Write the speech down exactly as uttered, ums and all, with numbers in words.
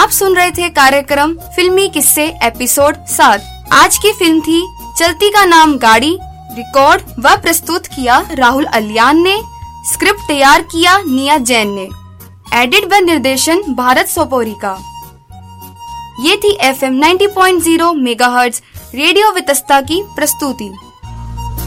आप सुन रहे थे कार्यक्रम फिल्मी किस्से एपिसोड सात। आज की फिल्म थी चलती का नाम गाड़ी। रिकॉर्ड व प्रस्तुत किया राहुल अलियान ने। स्क्रिप्ट तैयार किया निया जैन ने। एडिट व निर्देशन भारत सोपोरी का। ये थी F M ninety point zero megahertz radio Vitasta की प्रस्तुति।